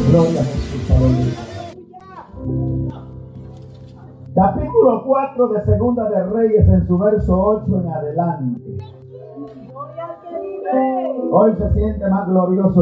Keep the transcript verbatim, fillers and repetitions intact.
Gloria a Jesús. Aleluya. Capítulo cuatro de Segunda de Reyes, en su verso ocho en adelante. Hoy se siente más glorioso